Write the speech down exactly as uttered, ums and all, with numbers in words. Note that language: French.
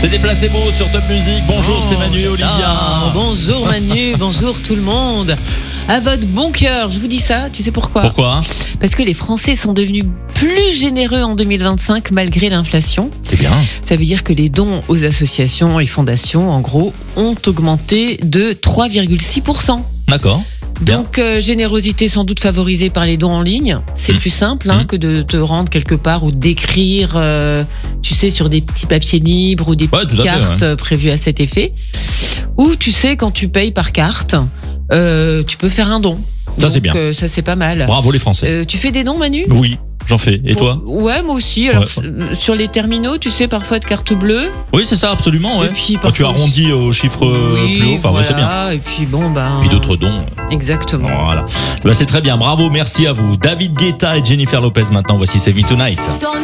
C'était Placebo sur Top Music. Bonjour, oh, c'est Manu et Olivia. Bonjour Manu, bonjour tout le monde. À votre bon cœur, je vous dis ça, tu sais pourquoi ? Pourquoi ? Parce que les Français sont devenus plus généreux en deux mille vingt-cinq malgré l'inflation. C'est bien. Ça veut dire que les dons aux associations et fondations, en gros, ont augmenté de trois virgule six pour cent. D'accord. Bien. Donc, euh, générosité sans doute favorisée par les dons en ligne. C'est mmh. plus simple hein, mmh. que de te rendre quelque part ou d'écrire, euh, tu sais, sur des petits papiers libres ou des ouais, petites cartes fait, ouais. prévues à cet effet. Ou, tu sais, quand tu payes par carte, euh, tu peux faire un don. Ça, Donc, c'est bien. Euh, ça, c'est pas mal. Bravo les Français. Euh, tu fais des dons, Manu ? Oui. J'en fais. Et toi ? Ouais, moi aussi. Alors, ouais. sur les terminaux, tu sais, parfois de carte bleue. Oui, c'est ça, absolument. Ouais. Et puis, quand tu arrondis au chiffre oui, plus haut, enfin, voilà. ouais, c'est bien. Et puis, bon, ben. Puis d'autres dons. Exactement. Voilà. Bah, c'est très bien. Bravo, merci à vous. David Guetta et Jennifer Lopez maintenant. Voici Save Me Tonight.